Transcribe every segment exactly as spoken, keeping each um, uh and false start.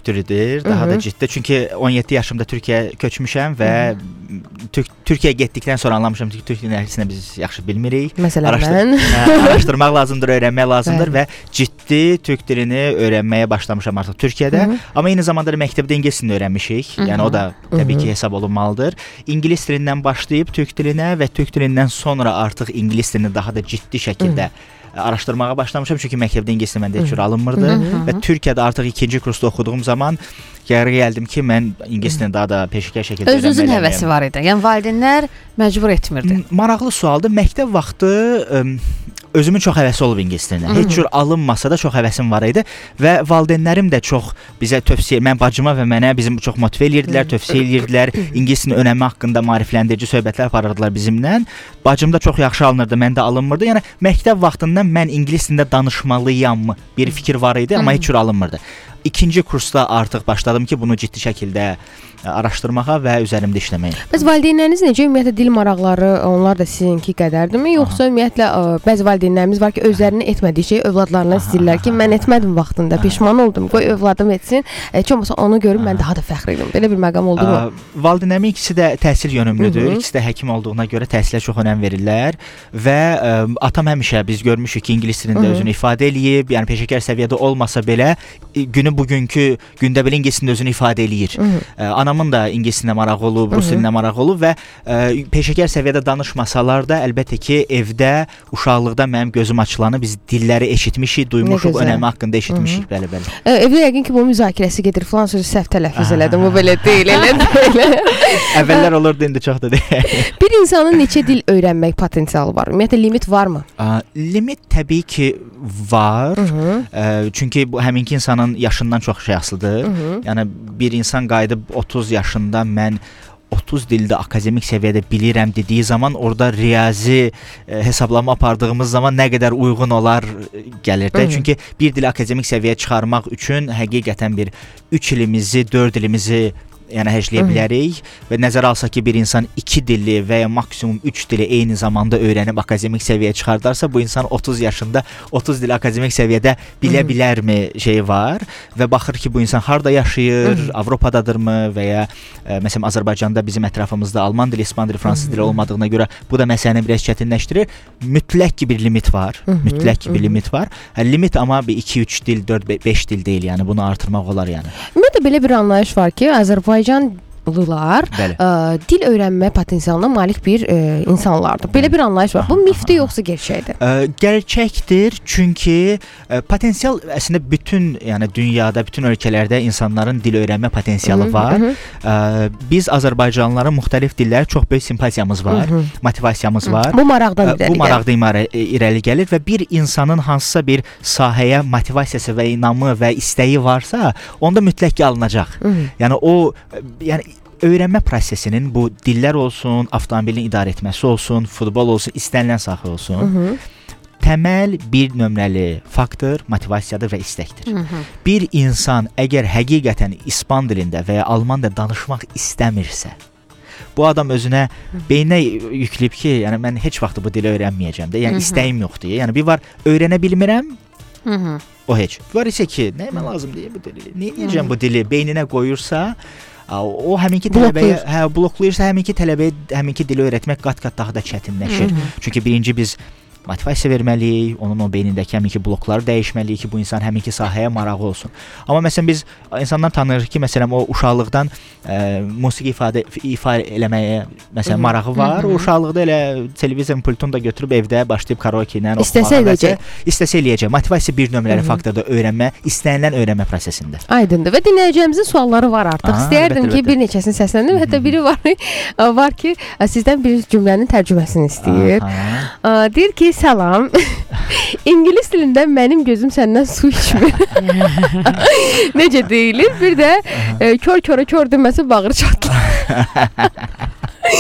türkdürüdür, daha da ciddi. Çünki on yeddi yaşımda Türkiyəyə köçmüşəm və Türk Türkiyəyə getdikdən sonra anlamışam ki, türk dilini biz yaxşı bilmirik. Məsələn, Araşdır mən hə, araşdırmaq lazımdır, öyrənmək lazımdır və ciddi türk dilini öyrənməyə başlamışam artıq Türkiyədə. Hı -hı. Amma eyni zamanda da məktəbdə ingilis dilini öyrənmişik. Hı -hı. Yəni o da təbii ki, hesab olunmalıdır. İngilis dilindən başlayıb türk dilinə və türk dilindən sonra artıq ingilis dilini daha da ciddi şəkildə Hı -hı. araşdırmağa başlamışam. Çünki məktəbdə ingilis dili məndə heç cür alınmırdı Hı -hı. və Türkiyədə artıq ikinci kursda oxuduğum zaman qərara gəldim ki, mən ingilis dilini daha da peşəkar şəkildə öyrənməliyəm. Özünüzün həvəsi var idi. Yəni valideynlər məcbur etmirdi. Maraqlı sualdır. Məktəb vaxtı ə, özümün çox həvəsi olub ingilis dilinə. Heç cür alınmasa da çox həvəsim var idi və valideynlərim də çox bizə tövsiyə, mən bacıma və mənə bizim çox motivə edirdilər, tövsiyə edirdilər. İngilis dilinin önəmi haqqında maarifləndirici söhbətlər aparırdılar bizimlə. Bacım da çox yaxşı alınırdı, mən də alınmırdı. Yəni məktəb vaxtından mən ingilis dilində danışmalıyam bir fikir var idi, amma heç cür alınmırdı. İkinci kursda artıq başladım ki, bunu ciddi şəkildə araşdırmağa və üzərimdə işləməyə. Bəs valideynləriniz necə? Ümumiyyətlə dil maraqları onlar da sizinki qədərdirmi? Yoxsa ümumiyyətlə ə, bəzi valideynlərimiz var ki, özlərinin etmədiyi şeyi övladlarına istəyirlər ki, mən etmədim vaxtında, peşman oldum, qoy övladım etsin. Heç olmasa onu görüb mən daha da fəxr edirəm. Belə bir məqam oldu mu? Valideynlərimin ikisi də təhsil yönümlüdür. İkisi də həkim olduğuna görə təhsilə çox önəm verirlər və ə, atam həmişə biz görmüşük ki, ingilis dilində özünü ifadə eləyib, yəni peşəkar səviyyədə olmasa belə günü bugünkü gündə belə ingilis dilində özünü ifadə eləyir. Ə, anamın da ingilis dilinə marağı olub, rus dilinə marağı olub və ə, peşəkar səviyyədə danışmasalar da əlbəttə ki, evdə uşaqlıqda mənim gözüm açılanı biz dilləri eşitmişik, duymuşuq, önəmi haqqında eşitmişik, bəli, bəli. Ə, evdə yəqin ki, bu müzakirəsi gedir, filan sözü səhv tələffüz elədim, bu belə deyil, elə deyil. Əvvəllər olurdu, indi çox da deyil. Bir insanın neçə dil öyrənmək potensialı var? Ümumiyyətlə limit varmı? Ə, limit təbii ki var. Ə, çünki bu həminki insanın yaşından çox şey asılıdır. Yəni bir insan qayıdıb otuz yaşında mən otuz dildə akademik səviyyədə bilirəm dediyi zaman orada riyazi e, hesablama apardığımız zaman nə qədər uyğun olar gəlir də. Çünki bir dili akademik səviyyəyə çıxarmaq üçün həqiqətən bir üç ilimizi, dörd ilimizi yəni həcləyə bilərik və nəzərə alsaq ki, bir insan iki dilli və ya maksimum üç dili eyni zamanda öyrənib akademik səviyyəyə çıxardarsa, bu insan otuz yaşında otuz dili akademik səviyyədə bilə bilərmi şeyi var və baxır ki, bu insan harda yaşayır, Avropadadırmı və ya ə, məsələn Azərbaycanda bizim ətrafımızda alman dili, ispan dili, fransız dili olmadığına görə bu da məsələni biraz çətinləşdirir. Mütləq ki, bir limit var. Mütləq ki, bir limit var. Hə, limit amma bir iki üç dil, dörd beş dil deyil, yəni bunu artırmaq olar yəni. Ümumiyyətlə belə bir anlayış var ki, Azərbaycan Azərbaycanlılar ə, dil öyrənmə potensialına malik bir ə, insanlardır. Belə bir anlayış var. Bu mifdir yoxsa gerçəkdir? Ə, gerçəkdir, çünki ə, potensial əslində bütün, yəni dünyada, bütün ölkələrdə insanların dil öyrənmə potensialı var. Hı -hı. Ə, biz Azərbaycanlıların müxtəlif dillərə çox böyük simpatiyamız var, Hı -hı. motivasiyamız var. Bu maraqdan irəli gəlir. Bu maraqdan irəli gəlir və bir insanın hansısa bir sahəyə motivasiyası və inamı və istəyi varsa, onda mütləq ki alınacaq. Hı -hı. Yəni o, yəni öyrənmə prosesinin bu dillər olsun, avtomobilin idarə etməsi olsun, futbol olsun, istənilən sahə olsun. Hı -hı. Təməl bir nömrəli faktor motivasiyadır və istəkdir. Hı -hı. Bir insan əgər həqiqətən ispan dilində və ya alman dilində danışmaq istəmirsə, bu adam özünə beyninə yükləyib ki, yəni mən heç vaxt bu dili öyrənməyəcəm də, yəni Hı -hı. istəyim yoxdur. Yəni bir var öyrənə bilmirəm. Hı -hı. O heç. Var isə ki, nəyimə lazım deyə bu dili, nə edəcəm bu dili beyninə qoyursa, o həminki tələbəyə, hə, bloklayırsa həminki tələbəyə həminki dili öyrətmək qat-qat daha da çətinləşir. Hı -hı. Çünki birinci biz motivasiya verməliyik, onun o beynindəki həminki blokları dəyişməliyik ki, bu insan həminki sahəyə marağı olsun. Amma məsələn biz insanlar tanıyırıq ki, məsələn o uşaqlıqdan ə, musiqi ifadə ifadə eləməyə məsələn marağı var. Hı -hı. O uşaqlıqda elə televizor pultunu da götürüb evdə başlayıb karaoke ilə oxumağa. İstəsə eləyəcək. İstəsə eləyəcək. Motivasiya bir nömrəli faktorda öyrənmə, istənilən öyrənmə prosesində. Aydındır. Və dinləyicimizin sualları var artıq. Aa, İstəyərdim əlbəttə, ki, bir neçəsini səsləndim. Hətta biri var, var ki, sizdən bir cümlənin tərcüməsini istəyir. Aha. Deyir ki, salam. İngilis dilində mənim gözüm səndən su içmir. Necə deyilir? Bir də e, kör körə kör deməsi bağır çatlar.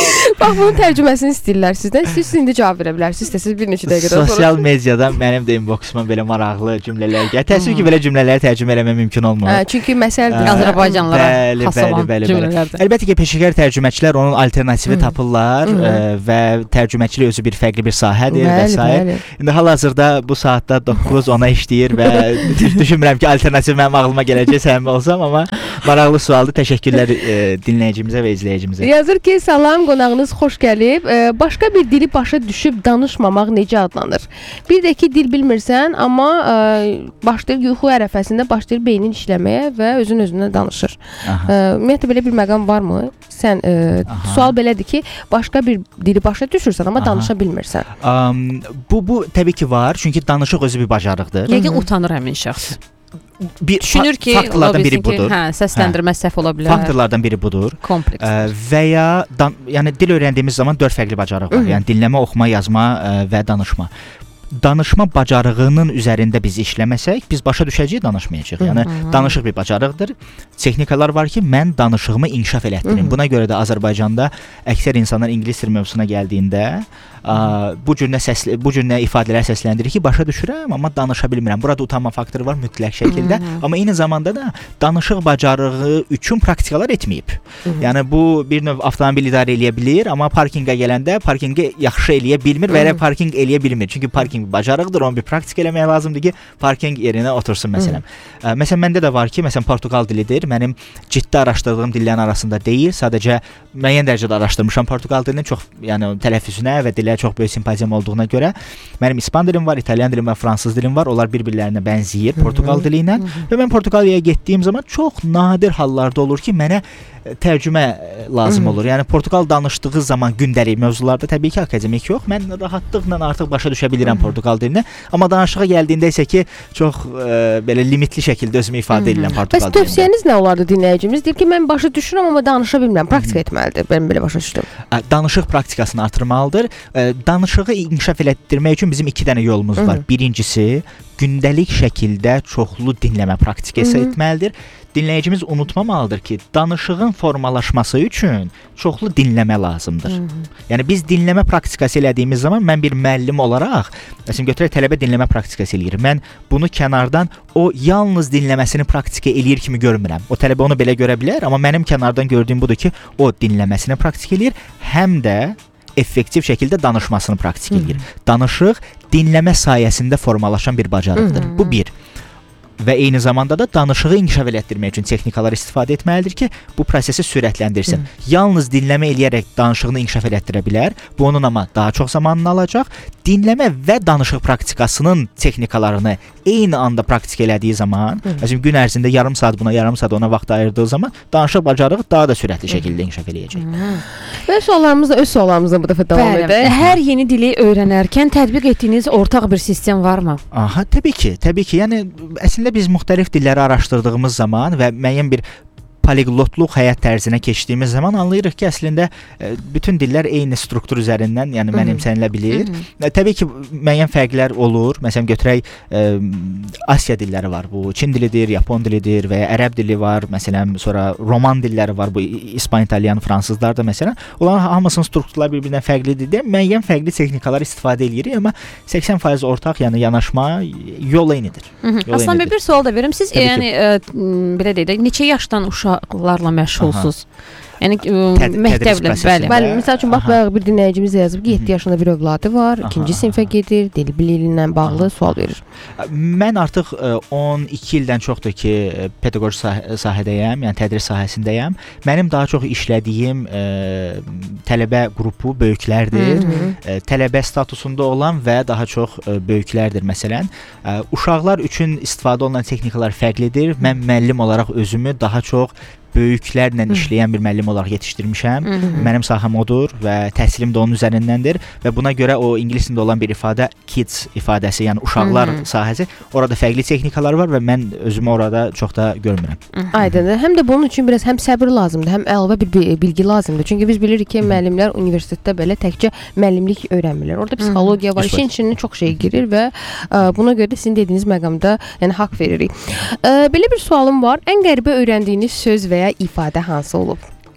Bax bunun tərcüməsini istəyirlər sizdən. Siz indi cavab verə bilərsiniz. İstəsiz bir neçə dəqiqədən sonra. Sosial mediada mənim də inboxuma belə maraqlı cümlələr gəlir. Təəssüf ki, belə cümlələri tərcümə eləmək mümkün olmur. Hə, çünki məsələdir Azərbaycanlılara bəli, xas bəli, olan bəli, cümlələrdir. bəli. Əlbəttə ki, peşəkar tərcüməçilər onun alternativi tapırlar ə, və tərcüməçilik özü bir fərqli bir sahədir və s. İndi hal-hazırda bu saatda doqquz ona işləyir və düşünmürəm ki, alternativ mənim ağlıma gələcək səmimi olsam, amma maraqlı sualdır. Təşəkkürlər ə, dinləyicimizə və izləyicimizə. Yazır ki, salam, qonağınız xoş gəlib. Ə, başqa bir dili başa düşüb danışmamaq necə adlanır? Bir də ki, dil bilmirsən, amma ə, başlayır yuxu ərəfəsində başlayır beynin işləməyə və özün özünə danışır. Ə, ümumiyyətlə belə bir məqam varmı? Sən ə, sual belədir ki, başqa bir dili başa düşürsən, amma Aha. danışa bilmirsən. Um, bu bu təbii ki var, çünki danışıq özü bir bacarıqdır. Yəqin utanır həmin şəxs. Bir düşünür ki, faktorlardan biri budur. Ki, hə, səsləndirmə səhv ola bilər. Faktorlardan biri budur. Kompleks. Ə, və ya dan, yəni dil öyrəndiyimiz zaman dörd fərqli bacarıq var. Hı -hı. Yəni dinləmə, oxuma, yazma ə, və danışma. Danışma bacarığının üzərində biz işləməsək, biz başa düşəcəyik, danışmayacağıq. Yəni danışıq bir bacarıqdır. Texnikalar var ki, mən danışığımı inkişaf elətdirim. Buna görə də Azərbaycanda əksər insanlar ingilis dili mövzusuna gəldiyində ə, bu cür nə səslə, bu cür nə ifadələr səsləndirir ki, başa düşürəm, amma danışa bilmirəm. Burada utanma faktoru var mütləq şəkildə, amma eyni zamanda da danışıq bacarığı üçün praktikalar etməyib. Yəni bu bir növ avtomobil idarə eləyə bilir, amma parkinqə gələndə parkinqi yaxşı eləyə bilmir və ya parkinq eləyə bilmir. Çünki parkinq bacarıqdır, onu bir praktik eləmək lazımdır ki, parkinq yerinə otursun məsələn. Ə, məsələn məndə də var ki, məsələn Portuqal dilidir. Mənim ciddi araşdırdığım dillərin arasında deyil, sadəcə müəyyən dərəcədə araşdırmışam Portuqal dilini, çox yəni tələffüzünə və dilə çox böyük simpatiyam olduğuna görə. Mənim İspan dilim var, İtalyan dilim və fransız dilim var. Onlar bir-birlərinə bənzəyir Portuqal dili ilə. Və mən Portuqaliyaya getdiyim zaman çox nadir hallarda olur ki, mənə tərcümə lazım olur. Yəni Portuqal danışdığı zaman gündəlik mövzularda təbii ki, akademik yox. Mən rahatlıqla artıq başa düşə bilirəm Portuqal dilini, amma danışığa gəldiyində isə ki, çox ə, belə limitli şəkildə özümü ifadə edirəm Portuqal dilində. Bəs tövsiyəniz nə olardı dinləyicimiz? Deyir ki, mən başa düşürəm, amma danışa bilmirəm. Praktika etməlidir. Mən belə başa düşdüm. Danışıq praktikasını artırmalıdır. Danışığı inkişaf elətdirmək üçün bizim iki dənə yolumuz var. Birincisi, gündəlik şəkildə çoxlu dinləmə praktikası etməlidir. Dinləyicimiz unutmamalıdır ki, danışığın formalaşması üçün çoxlu dinləmə lazımdır. Hı -hı. Yəni biz dinləmə praktikası elədiyimiz zaman mən bir müəllim olaraq, məsələn götürək tələbə dinləmə praktikası eləyir. Mən bunu kənardan o yalnız dinləməsini praktika eləyir kimi görmürəm. O tələbə onu belə görə bilər, amma mənim kənardan gördüyüm budur ki, o dinləməsini praktika eləyir, həm də effektiv şəkildə danışmasını praktika eləyir. Danışıq dinləmə sayəsində formalaşan bir bacarıqdır. Hı -hı. Bu bir. Və eyni zamanda da danışığı inkişaf elətdirmək üçün texnikalar istifadə etməlidir ki, bu prosesi sürətləndirsin. Hı. Yalnız dinləmə eləyərək danışığını inkişaf elətdirə bilər. Bu onun amma daha çox zamanını alacaq. Dinləmə və danışıq praktikasının texnikalarını eyni anda praktik elədiyi zaman, məsələn gün ərzində yarım saat buna, yarım saat ona vaxt ayırdığı zaman danışıq bacarığı daha da sürətli şəkildə inkişaf eləyəcək. Və suallarımızda öz suallarımızla bu dəfə davam edək. Hər yeni dili öyrənərkən tətbiq etdiyiniz ortaq bir sistem varmı? Aha, təbii ki, təbii ki. Yəni əslində biz müxtəlif dilləri araşdırdığımız zaman və müəyyən bir poliglotluq həyat tərzinə keçdiyimiz zaman anlayırıq ki, əslində bütün dillər eyni struktur üzərindən, yəni mənimsənilə bilir. Hı -hı. Təbii ki, müəyyən fərqlər olur. Məsələn götürək ə, Asiya dilləri var. Bu Çin dilidir, Yapon dilidir və ya ərəb dili var. Məsələn, sonra roman dilləri var. Bu İspan, İtalyan, fransızlar da məsələn. Onların hamısının strukturları bir-birindən fərqlidir deyə müəyyən fərqli texnikalar istifadə eləyirik, amma səksən faiz ortaq, yəni yanaşma yol eynidir. Aslında bir sual da verim. Siz yəni ə, belə deyək, neçə yaşdan uşaq uşaqlarla məşğulsuz? Yəni məktəblə, bəli. Bəli, məsəl üçün bax bayaq bir dinləyicimiz yazıb ki, yeddi yaşında bir övladı var, ikinci sinifə gedir, dil bilimi ilə bağlı sual verir. Mən artıq on iki ildən çoxdur ki, pedaqoji sah sahədəyəm, yəni tədris sahəsindəyəm. Mənim daha çox işlədiyim ə, tələbə qrupu böyüklərdir. Hı -hı. Tələbə statusunda olan və daha çox ə, böyüklərdir məsələn. Ə, uşaqlar üçün istifadə olunan texnikalar fərqlidir. Mən müəllim olaraq özümü daha çox böyüklərlə işləyən bir müəllim olaraq yetişdirmişəm. Hı -hı. Mənim sahəm odur və təhsilim də onun üzərindəndir və buna görə o ingilis dilində olan bir ifadə kids ifadəsi, yəni uşaqlar Hı -hı. sahəsi, orada fərqli texnikalar var və mən özümü orada çox da görmürəm. Aydındır. Həm də bunun üçün biraz həm səbir lazımdır, həm əlavə bir bilgi lazımdır. Çünki biz bilirik ki, müəllimlər universitetdə belə təkcə müəllimlik öyrənmirlər. Orada psixologiya var, işin içində çox şey girir və ə, buna görə də sizin dediyiniz məqamda yəni haqq veririk. Ə, belə bir sualım var. Ən qəribə öyrəndiyiniz söz və ya ifadə hansı olub?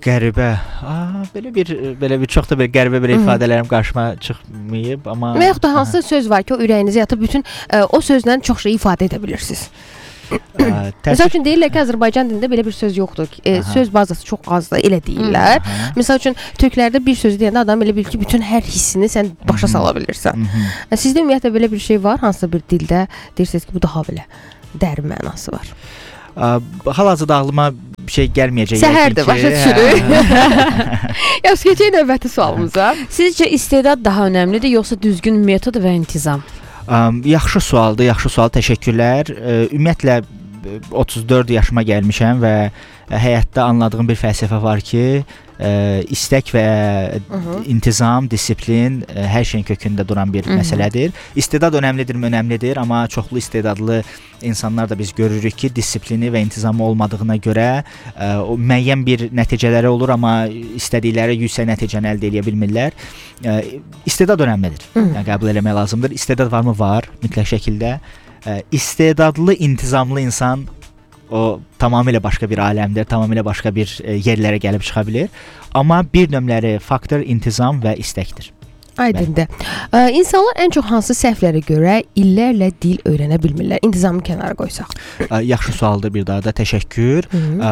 Qəribə. Aa, belə bir belə bir çox da belə qəribə bir ifadələrim qarşıma çıxmayıb, amma və yaxud da hansı söz var ki, o ürəyinizə yatıb bütün ə, o sözlə çox şey ifadə edə bilirsiniz. Məsəl üçün deyirlər ki, Azərbaycan dilində belə bir söz yoxdur. E, söz bazası çox azdır, elə deyirlər. Aha. Məsəl üçün türklərdə bir sözü deyəndə adam elə bilir ki, bütün hər hissini sən başa sala bilirsən. Hı-hı. Sizdə ümumiyyətlə belə bir şey var, hansısa bir dildə deyirsiniz ki, bu daha belə dərin mənası var. Hal-hazırda ağlıma bir şey gəlməyəcək. Səhərdir, başa düşürük. Yaxşı, keçək növbəti sualımıza. Sizcə istedad daha önəmlidir, yoxsa düzgün metod və intizam? Um, yaxşı sualdır, yaxşı sual, təşəkkürlər. Uh, ümumiyyətlə otuz dörd yaşıma gəlmişəm və həyatda anladığım bir fəlsəfə var ki, ə, istək və Hı-hı. intizam, disiplin ə, hər şeyin kökündə duran bir Hı-hı. məsələdir. İstedad önəmlidirmi? Önəmlidir, amma çoxlu istedadlı insanlar da biz görürük ki, disiplini və intizamı olmadığına görə ə, o müəyyən bir nəticələri olur, amma istədikləri yüksək nəticəni əldə edə bilmirlər. Ə, istedad önəmlidir. Hı-hı. Yəni qəbul etmək lazımdır. İstedad varmı? Var, mütləq şəkildə. Ə, istedadlı, intizamlı insan o tamamilə başqa bir aləmdir, tamamilə başqa bir e, yerlərə gəlib çıxa bilir. Amma bir nömrəli faktor intizam və istəkdir. Aydındır. Ə, insanlar ən çox hansı səhvlərə görə illərlə dil öyrənə bilmirlər? İntizamı kənara qoysaq. Ə, yaxşı sualdır, bir daha da təşəkkür. Ə,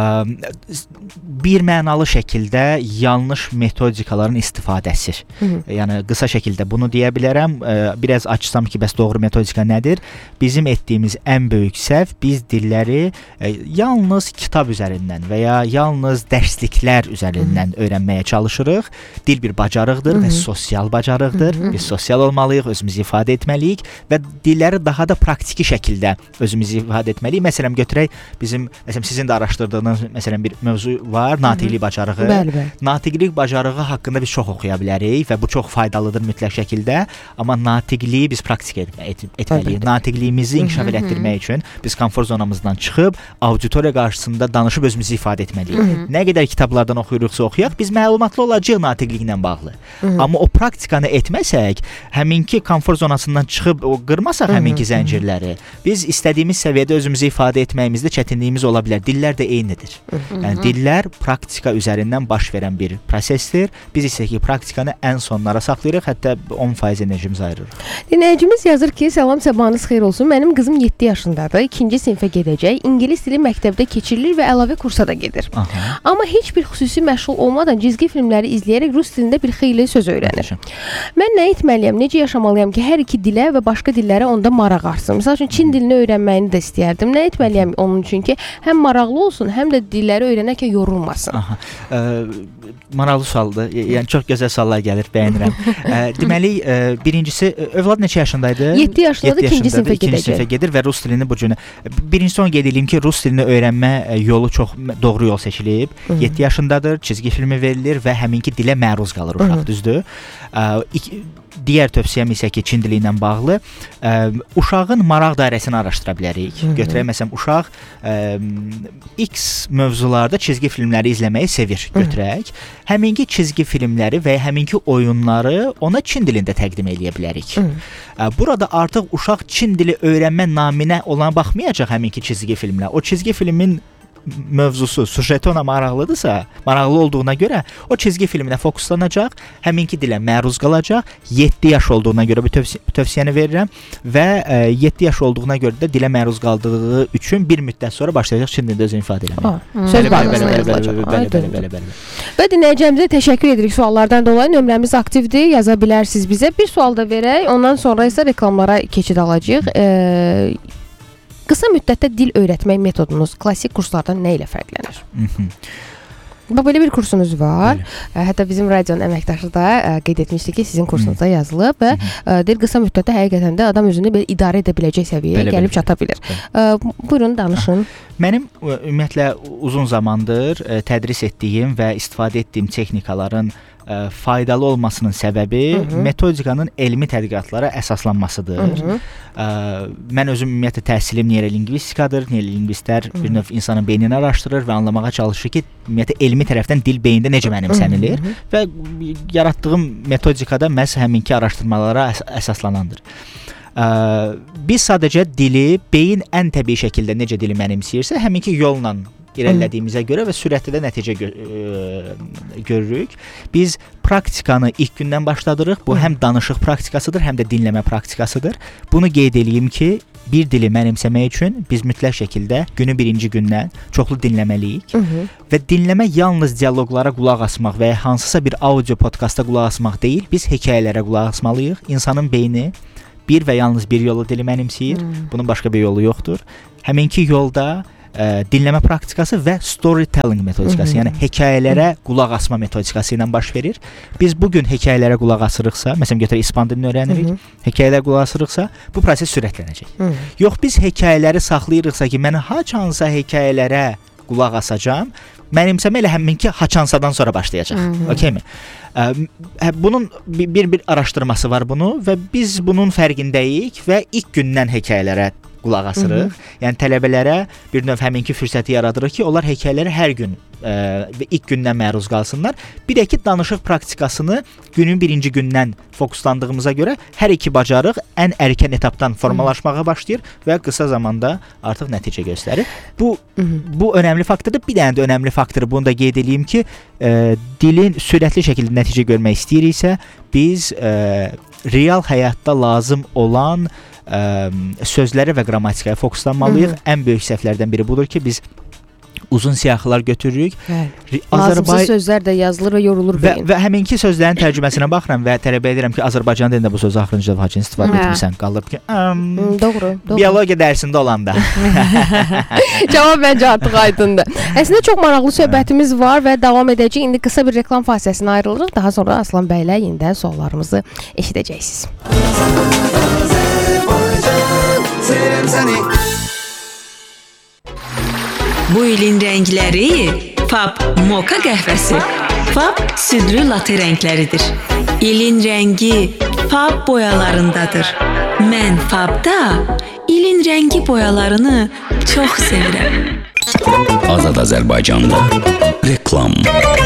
bir mənalı şəkildə yanlış metodikaların istifadəsi. Hı-hı. Yəni qısa şəkildə bunu deyə bilərəm. Ə, biraz açsam ki, bəs doğru metodika nədir? Bizim etdiyimiz ən böyük səhv, biz dilləri ə, yalnız kitab üzərindən və ya yalnız dərsliklər üzərindən Hı-hı. öyrənməyə çalışırıq. Dil bir bacarıqdır Hı-hı. və sosial bacarıqdır. Hı-hı. Biz sosial olmalıyıq, özümüzü ifadə etməliyik və dilləri daha da praktiki şəkildə özümüzü ifadə etməliyik. Məsələn, götürək bizim, məsələn, sizin də araşdırdığınız məsələn bir mövzu var, natiqlik bacarığı. Bəli, bəli. Natiqlik bacarığı haqqında biz çox oxuya bilərik və bu çox faydalıdır mütləq şəkildə, amma natiqliyi biz praktik et et etməliyik. Natiqliyimizi inkişaf elətdirmək üçün biz komfort zonamızdan çıxıb auditoriya qarşısında danışıb özümüzü ifadə etməliyik. Hı-hı. Nə qədər kitablardan oxuyuruqsa oxuyaq, biz məlumatlı olacağıq natiqliklə bağlı. Hı-hı. Amma o praktikanı etməsək, həminki komfort zonasından çıxıb o qırmasaq Hı-hı. həminki zəncirləri, biz istədiyimiz səviyyədə özümüzü ifadə etməyimizdə çətinliyimiz ola bilər. Dillər də eynidir. Hı-hı. Yəni dillər praktika üzərindən baş verən bir prosesdir. Biz isə ki, praktikanı ən sonlara saxlayırıq, hətta on faiz enerjimizi ayırırıq. Dinləyicimiz yazır ki, salam, sabahınız xeyir olsun. Mənim qızım yeddi yaşındadır. ikinci sinifə gedəcək. İngilis dili məktəbdə keçirilir və əlavə kursa da gedir. Aha. Amma heç bir xüsusi məşğul olmadan cizgi filmləri izləyərək rus dilində bir xeyli söz öyrənir. Mən nə etməliyəm, necə yaşamalıyam ki, hər iki dilə və başqa dillərə onda maraq artsın? Məsəl üçün, Çin dilini öyrənməyini də istəyərdim. Nə etməliyəm onun üçün ki, həm maraqlı olsun, həm də dilləri öyrənərkən yorulmasın? Aha. Ə, maraqlı sualdır. Yəni çox gözəl suallar gəlir, bəyənirəm. Ə, deməli, ə, birincisi, övlad neçə yaşındaydı? yeddi yaşındadır, ikinci sinifə gedəcək. ikinci sinifə gedir və rus dilini bu günü. Birincisi onu qeyd edeyim ki, rus dilini öyrənmə yolu çox doğru yol seçilib. yeddi yaşındadır, çizgi filmi verilir və həminki dilə məruz qalır uşaq, Hı-hı. düzdür? Ə, İki, digər tövsiyəm isə ki, Çin dili ilə bağlı ə, uşağın maraq dairəsini araşdıra bilərik. Hı-hı. Götürək məsələn, uşaq ə, X mövzularda çizgi filmləri izləməyi sevir. Götürək. Hı-hı. Həminki çizgi filmləri və həminki oyunları ona Çin dilində təqdim eləyə bilərik. Ə, burada artıq uşaq Çin dili öyrənmə naminə olan baxmayacaq həminki çizgi filmlə. O çizgi filmin mövzusu, sujeti ona maraqlıdırsa, maraqlı olduğuna görə o çizgi filminə fokuslanacaq, həminki dilə məruz qalacaq. yeddi yaş olduğuna görə bu tövsiy tövsiyəni verirəm və ə, yeddi yaş olduğuna görə də dilə məruz qaldığı üçün bir müddət sonra başlayacaq Çin dilində özünü ifadə etməyə. Söz bazasına yazılacaq. Və dinləyicimizə təşəkkür edirik suallardan dolayı. Nömrəmiz aktivdir, yaza bilərsiniz bizə. Bir sual da verək, ondan sonra isə reklamlara keçid alacağıq. Eee Qısa müddətdə dil öyrətmək metodunuz klassik kurslardan nə ilə fərqlənir? Bax, belə bir kursunuz var. Bəli. Hətta bizim radionun əməkdaşı da qeyd etmişdi ki, sizin kursunuzda yazılıb və deyir, qısa müddətdə həqiqətən də adam özünü belə idarə edə biləcək səviyyəyə gəlib belə. çata bilir. Ə, buyurun, danışın. Mənim ümumiyyətlə uzun zamandır tədris etdiyim və istifadə etdiyim texnikaların ə, faydalı olmasının səbəbi Hı-hı. metodikanın elmi tədqiqatlara əsaslanmasıdır. Hı-hı. Ə, mən özüm ümumiyyətlə təhsilim neyrolingvistikadır. Neyrolingvistlər bir növ insanın beynini araşdırır və anlamağa çalışır ki, ümumiyyətlə elmi tərəfdən dil beyində necə mənimsənilir Hı-hı. və yaratdığım metodikada məhz həminki araşdırmalara əs əsaslanandır. Ə, biz sadəcə dili beyin ən təbii şəkildə necə dili mənimsəyirsə, həminki yolla irəlilədiyimizə görə və sürətli də nəticə gö ə, görürük. Biz praktikanı ilk gündən başladırıq. Bu həm danışıq praktikasıdır, həm də dinləmə praktikasıdır. Bunu qeyd edeyim ki, bir dili mənimsəmək üçün biz mütləq şəkildə günü birinci gündən çoxlu dinləməliyik. Hı -hı. Və dinləmə yalnız dialoqlara qulaq asmaq və ya hansısa bir audio podkasta qulaq asmaq deyil, biz hekayələrə qulaq asmalıyıq. İnsanın beyni bir və yalnız bir yolu dili mənimsəyir. Hı. Bunun başqa bir yolu yoxdur. Həminki yolda ə, dinləmə praktikası və storytelling metodikası, Hı -hı. yəni hekayələrə qulaq asma metodikası ilə baş verir. Biz bu gün hekayələrə qulaq asırıqsa, məsələn götürək ispan dilini öyrənirik, Hı -hı. hekayələrə qulaq asırıqsa, bu proses sürətlənəcək. Hı -hı. Yox biz hekayələri saxlayırıqsa ki, mən haçansa hekayələrə qulaq asacağam, mənimsəmə elə həminki haçansadan sonra başlayacaq. Okeymi? Ə, bunun bir bir araşdırması var bunu və biz bunun fərqindəyik və ilk gündən hekayələrə qulaq asırıq. Hı -hı. Yəni tələbələrə bir növ həminki fürsəti yaradırıq ki, onlar hekayələri hər gün ə, və ilk gündən məruz qalsınlar. Bir də ki, danışıq praktikasını günün birinci gündən fokuslandığımıza görə hər iki bacarıq ən erkən etapdan formalaşmağa başlayır və qısa zamanda artıq nəticə göstərir. Bu Hı -hı. bu önəmli faktordur. Bir dənə də önəmli faktor, bunu da qeyd edeyim ki, ə, dilin sürətli şəkildə nəticə görmək istəyiriksə, biz ə, real həyatda lazım olan Ə, sözlərə və qrammatikaya fokuslanmalıyıq. Hı -hı. Ən böyük səhvlərdən biri budur ki, biz uzun siyahılar götürürük. Azərbaycan sözlər də yazılır və yorulur və, və həminki sözlərin tərcüməsinə baxıram və tələb edirəm ki, Azərbaycan dilində bu sözü axırıncı dəfə haçın istifadə etmisən? Qalıb ki, əm, doğru, doğru. Biologiya dərsində olanda. Cavab məncə artıq aydındır. Əslində çox maraqlı söhbətimiz var və davam edəcək. İndi qısa bir reklam fasiləsinə ayrılırıq. Daha sonra Aslan bəylə yenidən suallarımızı eşidəcəksiniz. Sevim səni. Bu ilin rəngləri Fab Moka qəhvəsi. Fab südlü latte rəngləridir. İlin rəngi Fab boyalarındadır. Mən Fabda ilin rəngi boyalarını çox sevirəm. Azad Azərbaycanda reklam.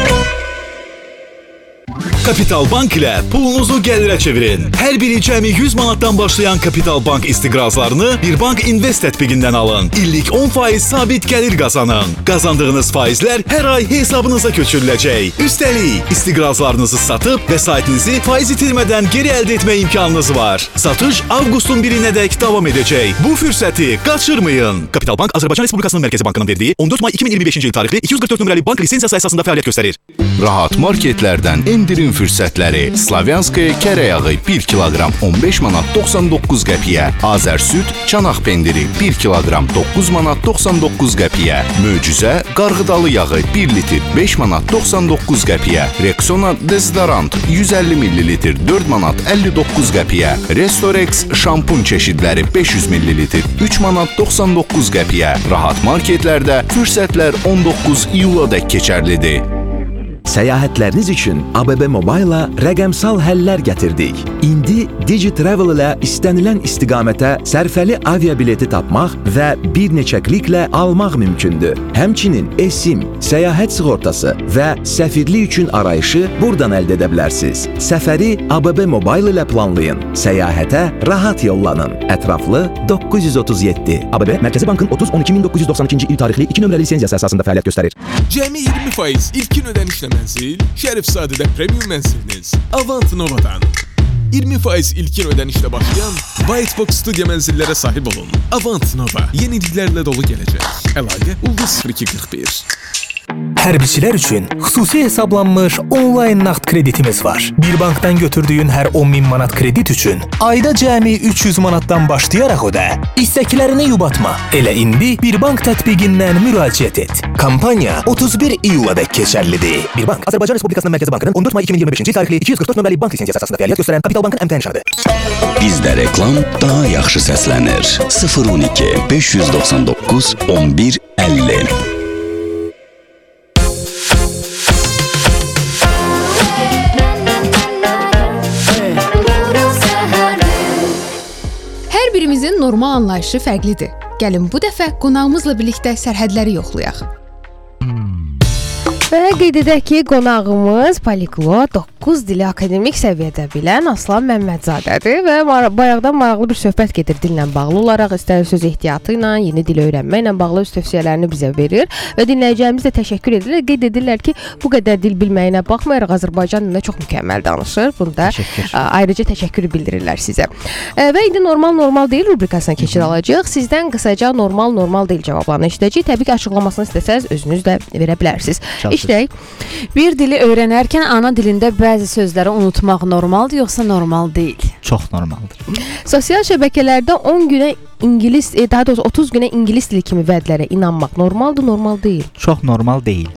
Kapital Bank ilə pulunuzu gəlirə çevirin. Hər biri cəmi yüz manatdan başlayan Kapital Bank istiqrazlarını Bir Bank Invest tətbiqindən alın. İllik on faiz sabit gəlir qazanın. Qazandığınız faizlər hər ay hesabınıza köçürüləcək. Üstəlik, istiqrazlarınızı satıb vəsaitinizi faiz itirmədən geri əldə etmə imkanınız var. Satış avqustun birinədək davam edəcək. Bu fürsəti qaçırmayın. Kapital Bank Azərbaycan Respublikasının Mərkəzi Bankının verdiyi on dörd may iki min iyirmi beşinci il tarixli iki yüz qırx dörd nömrəli bank lisensiyası əsasında fəaliyyət göstərir. Rahat marketlərdən endirim fürsətləri. Slavyanskaya kərə yağı bir kiloqram on beş manat doxsan doqquz qəpiyə. Azər süd, çanaq pendiri bir kiloqram doqquz manat doxsan doqquz qəpiyə. Möcüzə qarğıdalı yağı bir litr beş manat doxsan doqquz qəpiyə. Rexona dezodorant yüz əlli millilitr dörd manat əlli doqquz qəpiyə. Restorex şampun çeşidləri beş yüz millilitr üç manat doxsan doqquz qəpiyə. Rahat marketlərdə fürsətlər on doqquz iyuladək keçərlidir. Səyahətləriniz üçün A B B Mobile-la rəqəmsal həllər gətirdik. İndi DigiTravel ilə istənilən istiqamətə sərfəli aviabileti tapmaq və bir neçə kliklə almaq mümkündür. Həmçinin eSIM, səyahət sığortası və səfirlik üçün arayışı buradan əldə edə bilərsiniz. Səfəri A B B Mobile ilə planlayın. Səyahətə rahat yollanın. Ətraflı doqquz yüz otuz yeddi. A B B Mərkəzi Bankın otuz on iki min doqquz yüz doxsan ikinci il tarixli iki nömrəli lisenziyası əsasında fəaliyyət göstərir. Cəmi iyirmi faiz ilkin ödənişlə mənzil, Şərifzadədə premium mənziliniz Avant Nova'dan. iyirmi faiz ilkin ödənişlə başlayan Whitebox studiya mənzillərə sahib olun. Avant Nova yeniliklərlə dolu gələcək. Əlaqə ulduz sıfır iki qırx bir. Hərbiçilər üçün xüsusi hesablanmış onlayn nağd kreditimiz var. Bir bankdan götürdüyün hər on min manat kredit üçün ayda cəmi üç yüz manatdan başlayaraq ödə. İstəklərini yubatma. Elə indi Bir Bank tətbiqindən müraciət et. Kampaniya otuz bir iyuladək keçərlidir. Bir Bank Azərbaycan Respublikasının Mərkəzi Bankının on dörd may iki min iyirmi beşinci il tarixli iki yüz qırx dörd nömrəli bank lisensiyası əsasında fəaliyyət göstərən Kapital Bankın əmtəh nişanıdır. Bizdə reklam daha yaxşı səslənir. sıfır on iki beş yüz doxsan doqquz on bir əlli. Hər birimizin normal anlayışı fərqlidir. Gəlin bu dəfə qonağımızla birlikdə sərhədləri yoxlayaq. Və qeyd edək ki, qonağımız Poliglot doqquz dili akademik səviyyədə bilən Aslan Məmmədzadədir və mar bayaqdan maraqlı bir söhbət gedir dillə bağlı olaraq, istər söz ehtiyatı ilə, yeni dil öyrənməklə bağlı öz tövsiyələrini bizə verir və dinləyicilərimiz də təşəkkür edirlər. Qeyd edirlər ki, bu qədər dil bilməyinə baxmayaraq Azərbaycan dilində çox mükəmməl danışır. Bunda təşəkkür. ayrıca təşəkkür bildirirlər sizə. Və indi normal normal deyil rubrikasına keçid alacağıq. Sizdən qısaca normal normal deyil cavablarını eşidəcəyik. Təbii ki, açıqlamasını istəsəz özünüz də verə bilərsiniz. İşləyək. Bir dili öyrənərkən ana dilində bəzi sözləri unutmaq normaldır, yoxsa normal deyil? Çox normaldır. Sosial şəbəkələrdə on günə İngilis, daha doğrusu otuz günə ingilis dili kimi vədlərə inanmaq normaldır, normal deyil? Çox normal deyil.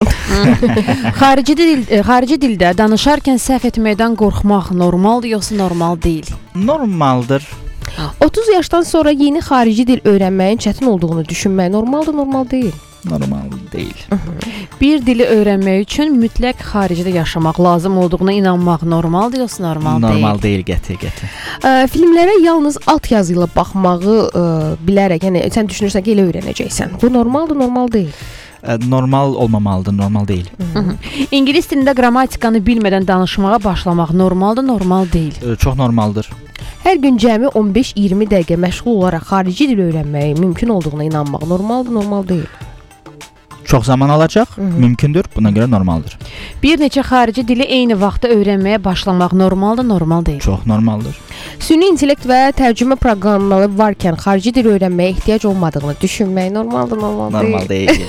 Xarici dil, xarici dildə danışarkən səhv etməkdən qorxmaq normaldır, yoxsa normal deyil? Normaldır. otuz yaşdan sonra yeni xarici dil öyrənməyin çətin olduğunu düşünmək normaldır, normal deyil? Normal deyil. Bir dili öyrənmək üçün mütləq xaricdə yaşamaq lazım olduğuna inanmaq normaldır, yoxsa normal, normal deyil? Normal deyil, qəti, qəti. Ə, filmlərə yalnız alt yazı ilə baxmağı ə, bilərək, yəni sən düşünürsən ki, elə öyrənəcəksən. Bu normaldır, normal deyil? Ə, normal olmamalıdır, normal deyil. Hı -hı. İngilis dilində qrammatikanı bilmədən danışmağa başlamaq normaldır, normal deyil? Ə, çox normaldır. Hər gün cəmi on beş iyirmi dəqiqə məşğul olaraq xarici dil öyrənməyi mümkün olduğuna inanmaq normaldır, normal deyil? Çox zaman alacaq, Hı -hı. mümkündür, buna görə normaldır. Bir neçə xarici dili eyni vaxtda öyrənməyə başlamaq normaldır, normal deyil? Çox normaldır. Süni intellekt və tərcümə proqramları varkən xarici dil öyrənməyə ehtiyac olmadığını düşünmək normaldır, normal, normal deyil. deyil.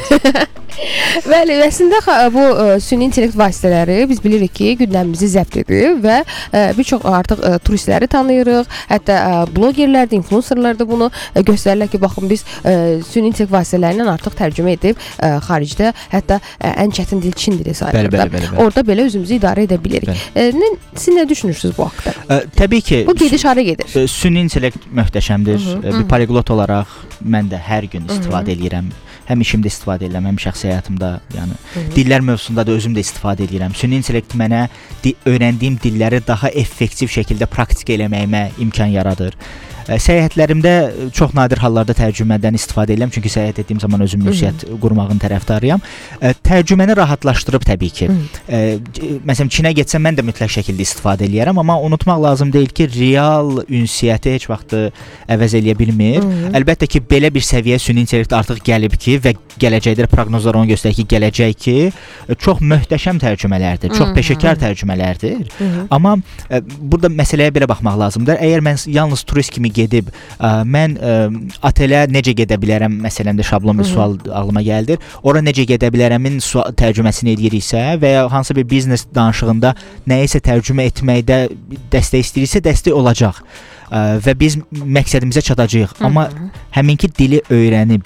Bəli, əslində bu ə, süni intellekt vasitələri biz bilirik ki, gündəmimizi zəbt edir və ə, bir çox artıq ə, turistləri tanıyırıq. Hətta ə, blogerlər də, influencerlar da bunu ə, göstərirlər ki, baxın biz ə, süni intellekt vasitələrindən artıq tərcümə edib ə, xaricdə, hətta ə, ən çətin dil Çin dili sayılır. Bəli, bəli, bəli, bəli. Orada belə özümüzü idarə edə bilirik. Ə, nə, siz nə düşünürsünüz bu haqqda? Ə, təbii ki, bu gediş hara gedir? Ə, süni intellekt möhtəşəmdir. Hı -hı. Bir poliglot olaraq mən də hər gün istifadə Hı -hı. edirəm. Həm işimdə istifadə edirəm, həm şəxsi həyatımda, yəni Hı -hı. dillər mövzusunda da özüm də istifadə edirəm. Süni intellekt mənə di öyrəndiyim dilləri daha effektiv şəkildə praktik eləməyimə imkan yaradır. Səyahətlərimdə çox nadir hallarda tərcümədən istifadə edirəm, çünki səyahət etdiyim zaman özüm ünsiyyət qurmağın tərəfdarıyam. Tərcüməni rahatlaşdırıb təbii ki. Hı. Məsələn, Çinə getsəm mən də mütləq şəkildə istifadə eləyərəm, amma unutmaq lazım deyil ki, real ünsiyyəti heç vaxt əvəz eləyə bilmir. Hı. Əlbəttə ki, belə bir səviyyə süni intellekt artıq gəlib ki və gələcəkdə proqnozlar onu göstərir ki, gələcək ki, çox möhtəşəm tərcümələrdir, çox Hı. peşəkar tərcümələrdir. Hı. Amma burada məsələyə belə baxmaq lazımdır. Əgər mən yalnız turist kimi gedib ə, mən ə, otelə necə gedə bilərəm məsələndə şablon bir Hı -hı. sual ağlıma gəldir. Ora necə gedə bilərəmin tərcüməsini ediriksə və ya hansısa bir biznes danışığında nəyisə tərcümə etməkdə dəstək istəyirsə, dəstək olacaq. Ə, və biz məqsədimizə çatacağıq. Hı -hı. Amma həminki dili öyrənib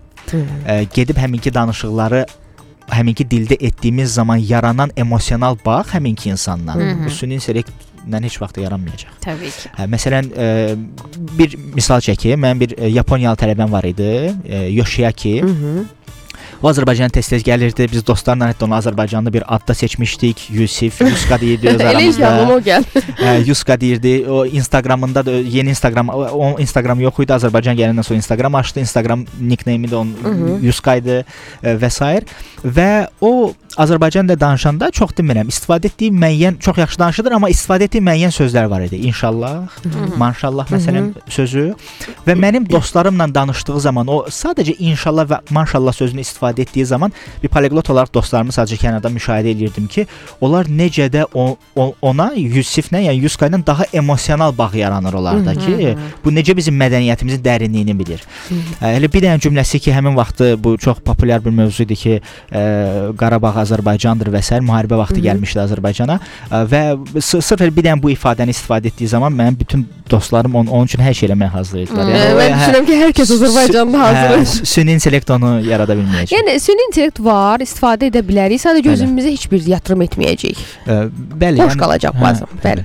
ə, gedib həminki danışıqları həminki dildə etdiyimiz zaman yaranan emosional bağ həminki insanla. Hı -hı. Bu süni intellekt mən heç vaxt yaranmayacaq. Təbii ki. Hə, məsələn, ə, bir misal çəkim. Mənim bir ə, Yaponiyalı tələbəm var idi, ə, Yoshiaki. Hı -hı. O Azərbaycan tez-tez gəlirdi. Biz dostlarla hətta onu Azərbaycanlı bir adda seçmişdik. Yusif, Yuska deyirdi öz aramızda. Elə o gəl. Hə, Yuska deyirdi. O Instagramında da yeni Instagram, o Instagram yox idi. Azərbaycan gələndən sonra Instagram açdı. Instagram nickname-i də onun Yuska idi və s. Və o Azərbaycan da danışanda çox demirəm, istifadə etdiyi müəyyən, çox yaxşı danışılır, amma istifadə etdiyi müəyyən sözlər var idi. İnşallah, maşallah məsələn sözü və mənim dostlarımla danışdığı zaman o sadəcə inşallah və maşallah sözünü istifadə etdiyi zaman bir poliglot olaraq dostlarımı sadəcə kənarda müşahidə edirdim ki, onlar necə də o, o, ona Yusiflə, yəni Yuska ilə daha emosional bağ yaranır onlarda ki, bu necə bizim mədəniyyətimizin dərinliyini bilir. Elə bir dənə cümləsi ki, həmin vaxtı bu çox populyar bir mövzu idi ki, ə, Qarabağ Azərbaycandır və s. müharibə vaxtı Hı -hı. gəlmişdi Azərbaycana və sırf bir dənə bu ifadəni istifadə etdiyi zaman mənim bütün dostlarım onun, onun üçün hər şey eləməyə hazır idilər. Yəni, mən düşünürəm ki, hər kəs Azərbaycanda hazır. Süni intellekt onu yarada bilməyəcək. Yəni, süni intellekt var, istifadə edə bilərik, sadəcə özümüzə heç bir yatırım etməyəcəyik. Ə, bəli. Boş yəni, qalacaq hə, bazım. Bəli.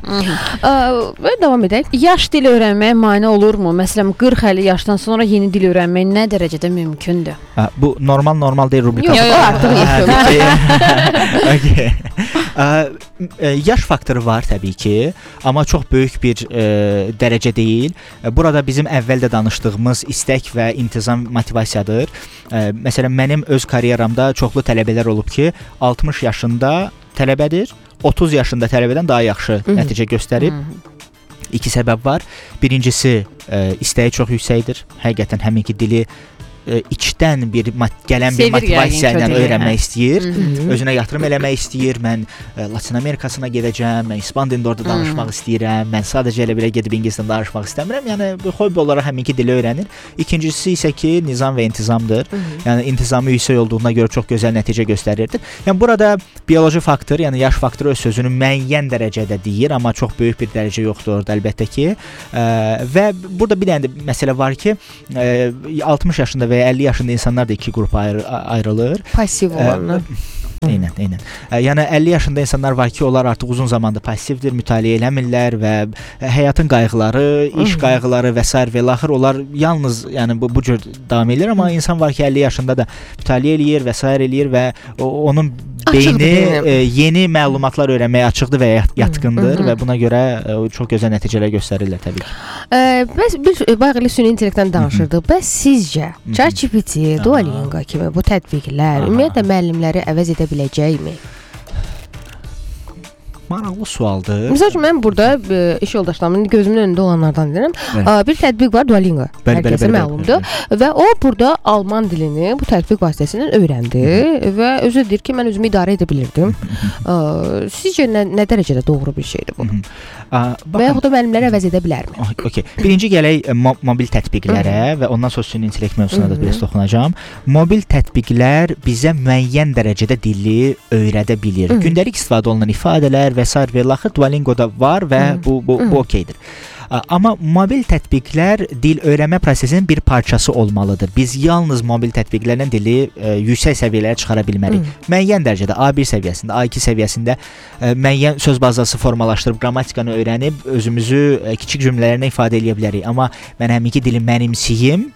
Və davam edək. Yaş dil öyrənməyə mane olurmu? Məsələn, qırx əlli yaşdan sonra yeni dil öyrənmək nə dərəcədə mümkündür? Hə, bu normal normal deyil rubrikası. Yox, artıq yetdi. Okay. Yaş faktoru var təbii ki, amma çox böyük bir e, dərəcə deyil. Burada bizim əvvəldə danışdığımız istək və intizam motivasiyadır. E, məsələn, mənim öz karyeramda çoxlu tələbələr olub ki, altmış yaşında tələbədir, otuz yaşında tələbədən daha yaxşı nəticə göstərib. İki səbəb var. Birincisi, e, istəyi çox yüksəkdir. Həqiqətən həminki dili e, içdən bir gələn bir motivasiya ilə öyrənmək istəyir. Hı-hı. Özünə yatırım eləmək istəyir. Mən e, Latin Amerikasına gedəcəm, mən İspan dilində orada danışmaq istəyirəm. Mən sadəcə elə belə gedib ingilis dilində danışmaq istəmirəm. Yəni bu hobbi olaraq həminki dili öyrənir. İkincisi isə ki, nizam və intizamdır. Hı-hı. Yəni intizamı yüksək olduğuna görə çox gözəl nəticə göstərirdir. Yəni burada bioloji faktor, yəni yaş faktoru öz sözünü müəyyən dərəcədə deyir, amma çox böyük bir dərəcə yoxdur orada əlbəttə ki. E, və burada bir dənə də məsələ var ki, e, altmış yaşında və əlli yaşında insanlar da iki qrupa ayrı, ayrılır. Passiv olanlar. Eynən, eynən. Yəni əlli yaşında insanlar var ki, onlar artıq uzun zamandır passivdir, mütaliə eləmirlər və həyatın qayğıları, iş qayğıları və sair və axır onlar yalnız yəni bu bu cür davam edir, amma insan var ki, əlli yaşında da mütaliə eləyir və sair eləyir və o, onun beyni e, yeni məlumatlar öyrənməyə açıqdır və yatqındır və buna görə e, çox gözəl nəticələr göstərirlər təbii ki. E, bəs bir bayaqlı süni intellektdən danışırdıq. Bəs sizcə ChatGPT, Duolingo kimi bu tətbiqlər ümumiyyətlə müəllimləri əvəz edə biləcəkmi? Maraqlı sualdır. Məsəl üçün mən burada e, iş yoldaşlarımın gözümün önündə olanlardan deyirəm. A, bir tətbiq var Duolingo. Hər kəsə məlumdur. Və o burada alman dilini bu tətbiq vasitəsilə öyrəndi və özü deyir ki, mən özümü idarə edə bilirdim. A, sizcə nə, nə dərəcədə doğru bir şeydir bu? A, və yaxud da müəllimləri əvəz edə bilərmi? Okay. Birinci gələk mo mobil tətbiqlərə və ondan sonra süni intellekt mövzusuna da biraz toxunacağam. Mobil tətbiqlər bizə müəyyən dərəcədə dili öyrədə bilir. Gündəlik istifadə olunan ifadələr və sair və laxır Duolingo'da var və bu, bu, bu okeydir. Amma mobil tətbiqlər dil öyrənmə prosesinin bir parçası olmalıdır. Biz yalnız mobil tətbiqlərlə dili e, yüksək səviyyələrə çıxara bilmərik. Hı. Müəyyən dərəcədə A bir səviyyəsində, A iki səviyyəsində e, müəyyən söz bazası formalaşdırıb, qrammatikanı öyrənib özümüzü e, kiçik cümlələrlə ifadə edə bilərik. Amma mən həminki dili mənimsiyim,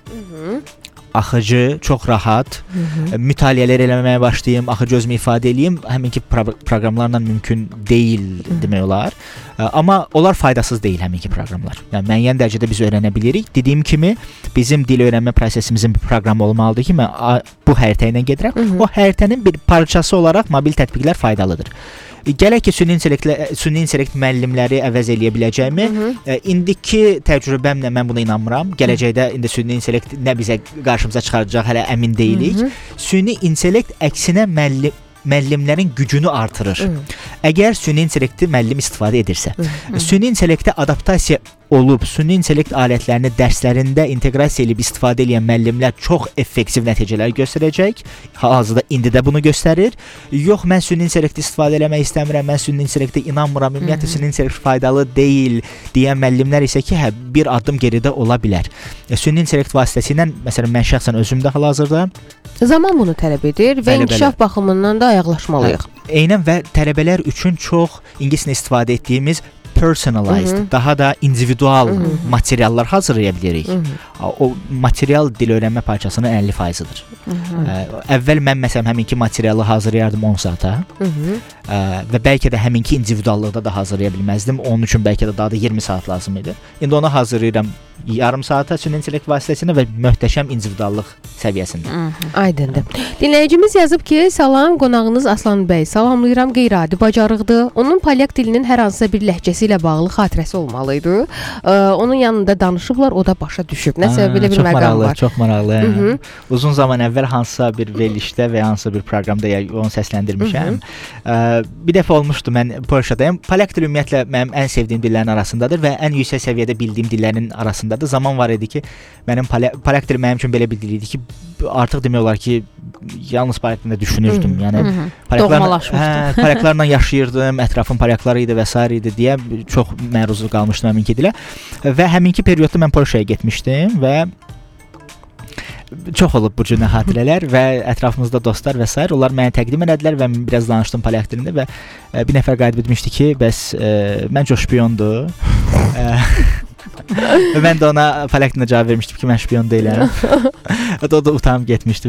axıcı, çox rahat, Hı-hı. mütaliələr eləməyə başlayım, axıcı özümü ifadə edeyim, həminki pro proqramlarla mümkün deyil Hı-hı. demək olar. Amma onlar faydasız deyil həminki proqramlar. Yəni müəyyən dərəcədə biz öyrənə bilirik. Dediyim kimi, bizim dil öyrənmə prosesimizin bir proqramı olmalıdır ki, mən bu xəritə ilə gedirəm. Hı-hı. O xəritənin bir parçası olaraq mobil tətbiqlər faydalıdır. Gələk ki, süni intellekt, süni intellekt müəllimləri əvəz eləyə biləcəkmi? E, indiki təcrübəmlə mən buna inanmıram. Gələcəkdə indi süni intellekt nə bizə qarşımıza çıxaracaq hələ əmin deyilik. Hı -hı. Süni intellekt əksinə müəllim müəllimlərin gücünü artırır. Hı. Əgər süni intellekti müəllim istifadə edirsə. Hı. Hı. Süni intellektə adaptasiya olub, süni intellekt alətlərini dərslərində inteqrasiya edib istifadə edən müəllimlər çox effektiv nəticələr göstərəcək. Hazırda indi də bunu göstərir. Yox, mən süni intellekti istifadə eləmək istəmirəm, mən süni intellektə inanmıram, ümumiyyətlə süni intellekt faydalı deyil deyən müəllimlər isə ki, hə, bir addım geridə ola bilər. E, süni intellekt vasitəsilə, məsələn, mən şəxsən özümdə hal-hazırda zaman bunu tələb edir və inkişaf baxımından da ayaqlaşmalıyıq. Eynən və tələbələr üçün çox ingilis dilində istifadə etdiyimiz personalized, Hı -hı. daha da individual Hı -hı. materiallar hazırlaya bilirik. Hı -hı. O material dil öyrənmə parçasının əlli faizidir. Hı -hı. Ə, əvvəl mən məsələn həminki materialı hazırlayardım on saata. Hı -hı. Ə, və bəlkə də həminki individuallıqda da hazırlaya bilməzdim. Onun üçün bəlkə də daha da iyirmi saat lazım idi. İndi onu hazırlayıram yarım saata süni intellekt vasitəsilə və möhtəşəm individuallıq səviyyəsində. Hı -hı. Aydındır. Dinləyicimiz yazıb ki, salam, qonağınız Aslan bəy. Salamlayıram, qeyri-adi bacarıqdır. Onun polyak dilinin hər hansısa bir ləhcəsi ilə bağlı xatirəsi olmalıydı. Ə, onun yanında danışıblar, o da başa düşüb. Nəsə belə bir məqam var. Çox maraqlı. Hı -hı. Uzun zaman əvvəl hansısa bir verilişdə və hansısa bir proqramda onu səsləndirmişəm. Ə, bir dəfə olmuşdu, mən Polşadayım. Polyak dili ümumiyyətlə mənim ən sevdiyim dillərin arasındadır və ən yüksək səviyyədə bildiyim dillərin arasındadır. Zaman var idi ki, mənim polyak, polyak dili mənim üçün belə bir dil idi ki, artıq demək olar ki, yalnız polyak dilində düşünürdüm. Yəni polyaklarla, hə, polyaklarla yaşayırdım, ətrafım polyaklar idi və s. idi deyə çox məruz qalmışdım həminki dilə. Və həminki periodda mən Polşaya getmişdim və çox olub bu cür xatirələr və ətrafımızda dostlar və s. onlar mənə təqdim elədilər və mən biraz danışdım polyak dilində və bir nəfər qayıdıb demişdi ki, bəs ə, məncə o şpiyondur. Mən də ona polyak dilində cavab vermişdim ki, mən şpion deyiləm. O da utanıb getmişdi.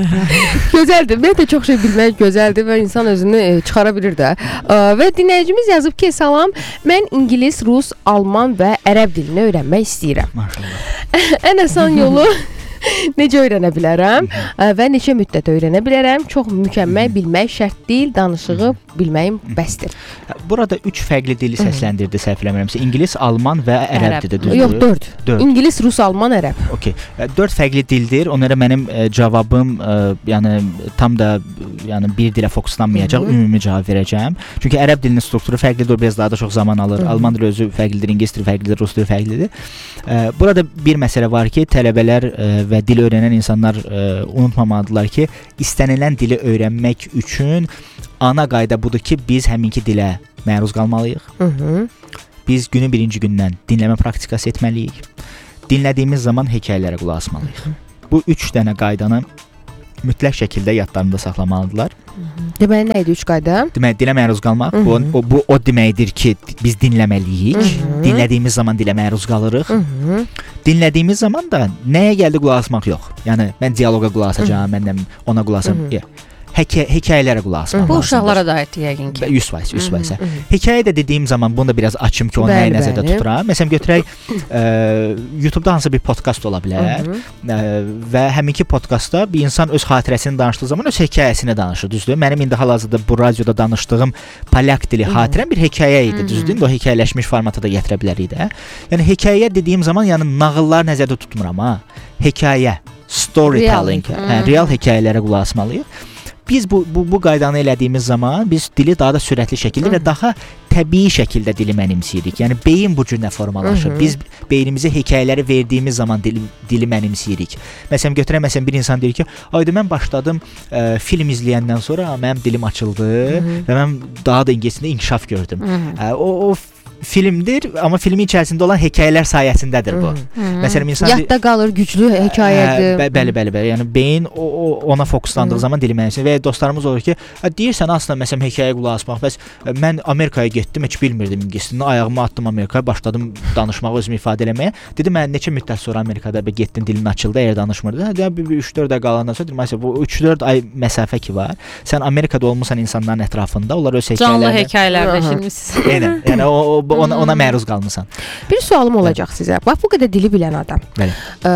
Gözəldir. Mən də çox şey bilmək gözəldir və insan özünü e, çıxara bilir də. E, və dinləyicimiz yazıb ki, salam, mən ingilis, rus, alman və ərəb dilini öyrənmək istəyirəm. Maşallah. Ən asan yolu necə öyrənə bilərəm və neçə müddət öyrənə bilərəm? Çox mükəmməl bilmək şərt deyil, danışığı bilməyim bəsdir. Burada üç fərqli dili səsləndirdi, səhv eləmirəmsə. İngilis, alman və ərəbdir, düzdür? Yox, dörd. dörd. İngilis, rus, alman, ərəb. Okay. dörd fərqli dildir. Onlara mənim e, cavabım e, yəni tam da yəni bir dilə fokuslanmayacaq, ümumi cavab verəcəm. Çünki ərəb dilinin strukturu fərqlidir, biraz daha da çox zaman alır. Hı -hı. Alman dili özü fərqlidir, ingilis dili fərqlidir, rus dili fərqlidir. E, burada bir məsələ var ki, tələbələr e, və dil öyrənən insanlar e, unutmamalıdırlar ki, istənilən dili öyrənmək üçün ana qayda budur ki, biz həminki dilə məruz qalmalıyıq. Hı -hı. Biz günün birinci gündən dinləmə praktikası etməliyik. Dinlədiyimiz zaman hekayələrə qulaq asmalıyıq. Hı -hı. Bu üç dənə qaydanı mütləq şəkildə yadlarında saxlamalıdırlar. Deməli nə idi üç qayda? Deməli dilə məruz qalmaq, bu o, bu o deməkdir ki, biz dinləməliyik. Hı -hı. Dinlədiyimiz zaman dilə məruz qalırıq. Hı -hı. Dinlədiyimiz zaman da nəyə gəldi qulaq asmaq yox. Yəni mən dialoqa qulaq asacağam, məndən ona qulaq asam. Hekay hekayələrə qulaq asmaq. Bu uşaqlara da aiddir yəqin ki. yüz faiz, yüz faiz. Hekayə də dediyim zaman bunu da biraz açım ki, onu nəyə nəzərdə tuturam. Məsələn götürək e, YouTube-da hansısa bir podkast ola bilər e, və həminki podkastda bir insan öz xatirəsini danışdığı zaman öz hekayəsini danışır, düzdür? Mənim indi hal-hazırda bu radioda danışdığım polyak dili xatirəm bir hekayə idi, düzdür? O hekayələşmiş formata da gətirə bilərik də. Yəni hekayə dediyim zaman yəni nağıllar nəzərdə tutmuram ha. Hekayə, storytelling, real, hə, real hekayələrə qulaq asmalıyıq. Biz bu bu bu qaydanı elədiyimiz zaman biz dili daha da sürətli şəkildə və daha təbii şəkildə dili mənimsəyirik. Yəni beyin bu cür formalaşır. Hı -hı. Biz beynimizə hekayələri verdiyimiz zaman dili, dili mənimsəyirik. Məsələn götürək məsələn bir insan deyir ki, "Ayda mən başladım ə, film izləyəndən sonra mənim dilim açıldı Hı -hı. və mən daha da ingiliscə inkişaf gördüm." Hı -hı. Ə, o o filmdir, amma filmin içərisində olan hekayələr sayəsindədir bu. Hmm. Məsələn insan yadda qalır, güclü hekayədir. Hə, bəli, bəli, bəli. Yəni beyin o, o ona fokuslandığı hmm. zaman dili mənimsəyir və dostlarımız olur ki, deyirsən aslında məsələn hekayə qulaq asmaq, bəs mən Amerikaya getdim, heç bilmirdim ingiliscəni, ayağımı atdım Amerikaya, başladım danışmağa, özümü ifadə eləməyə. Dedi mən neçə müddət sonra Amerikada getdim, dilin açıldı, əgər danışmırdı. Hə, bir üç dörd ay qalandan sonra dedim, məsələn bu üç dörd ay məsafə ki var. Sən Amerikada olmusan insanların ətrafında, onlar öz hekayələrini canlı hekayələr eşitmisiniz. Eynən. Yəni o, o ona ona məruz qalmısan. Bir sualım olacaq Bəli. sizə. Bax bu qədər dili bilən adam. Bəli.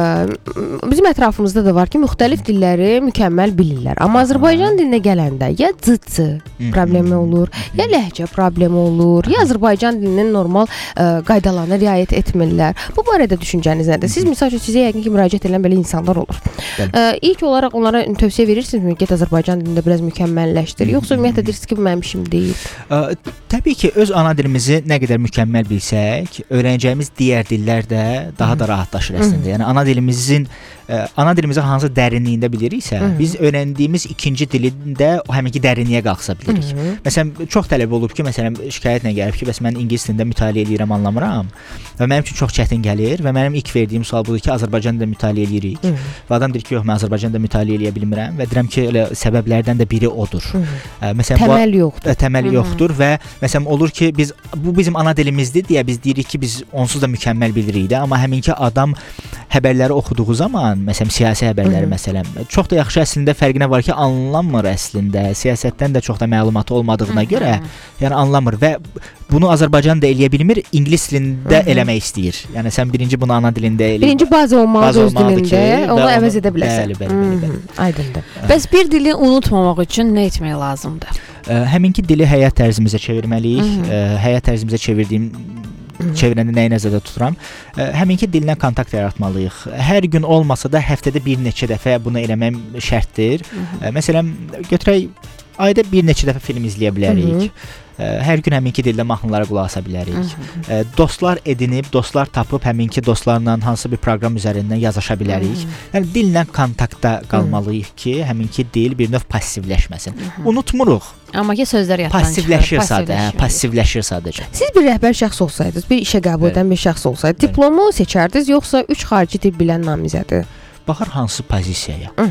Ə, bizim ətrafımızda da var ki, müxtəlif dilləri mükəmməl bilirlər. Amma Azərbaycan dilinə gələndə ya c-c problemi olur, ya ləhcə problemi olur, ya Azərbaycan dilinin normal ə, qaydalarına riayət etmirlər. Bu barədə düşüncəniz nədir? Siz məsəl üçün sizə yəqin ki, müraciət edən belə insanlar olur. Ə, ilk olaraq onlara tövsiyə verirsinizmi? Get Azərbaycan dilində biraz mükəmməlləşdir. Yoxsa ümumiyyətlə deyirsiniz ki, bu mənim işim deyil? Ə, təbii ki, öz ana dilimizi nə qədər mükəmməl bilsək, öyrənəcəyimiz digər dillər də daha da rahatlaşır əslində. Yəni ana dilimizin ə, ana dilimizi hansı dərinliyində biliriksə, Hı -hı. biz öyrəndiyimiz ikinci dilində o həminki dərinliyə qalxa bilirik. Hı -hı. Məsələn, çox tələb olub ki, məsələn, şikayətlə gəlib ki, bəs mən ingilis dilində mütaliə edirəm, anlamıram və mənim üçün çox çətin gəlir və mənim ilk verdiyim sual budur ki, Azərbaycan dilində mütaliə edirik. Hı -hı. Və adam deyir ki, yox, mən Azərbaycan dilində mütaliə edə bilmirəm və deyirəm ki, elə səbəblərdən də biri odur. Hı -hı. Ə, məsələn, təməl yoxdur. Ə, təməl Hı -hı. yoxdur və məsələn olur ki, biz bu bizim ana dilimizdir deyə biz deyirik ki, biz onsuz da mükəmməl bilirik də, amma həminki adam xəbərləri oxuduğu zaman, məsələn, siyasi xəbərləri Hı -hı. məsələn, çox da yaxşı əslində fərqinə var ki, anlamır əslində. Siyasətdən də çox da məlumatı olmadığına Hı -hı. görə, yəni anlamır və bunu Azərbaycan da eləyə bilmir, ingilis dilində Hı -hı. eləmək istəyir. Yəni sən birinci bunu ana dilində elə. Birinci bazə olmalı öz dilində, onu əvəz edə bilərsən. Bəli, bəli, bəli, bəli. Aydındır. Bəs bir dili unutmamaq üçün nə etmək lazımdır? Ə, həminki dili həyat tərzimizə çevirməliyik. Ə, həyat tərzimizə çevirdiyim çevirəndə nəyi nəzərdə tuturam? Ə, həminki dillə kontakt yaratmalıyıq. Hər gün olmasa da həftədə bir neçə dəfə bunu eləmək şərtdir. Ə, məsələn, götürək ayda bir neçə dəfə film izləyə bilərik. Hı -hı. Hər gün həminki dildə mahnılara qulaq asa bilərik. Hı -hı. Dostlar edinib, dostlar tapıb həminki dostlarla hansı bir proqram üzərindən yazışa bilərik. Hı -hı. Yəni dillə kontaktda qalmalıyıq Hı -hı. ki, həminki dil bir növ passivləşməsin. Hı -hı. Unutmuruq. Amma ki sözlər yaddan çıxır. Passivləşir sadə, hə, passivləşir sadəcə. Siz bir rəhbər şəxs olsaydınız, bir işə qəbul edən bir şəxs olsaydı, diplomu seçərdiniz yoxsa üç xarici dil bilən namizədi? Baxır hansı pozisiyaya. Hı -hı.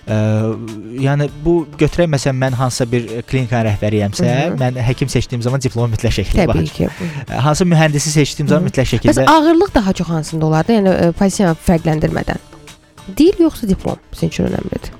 Ə, yəni bu götürək məsələn mən hansısa bir klinika rəhbəriyəmsə, mən həkim seçdiyim zaman diplom mütləq şəkildə var. Təbii ki. Hansı mühəndisi seçdiyim zaman mütləq şəkildə. Bəs ağırlıq daha çox hansında olardı? Yəni pozisiya fərqləndirmədən. Dil yoxsa diplom sizin üçün önəmlidir?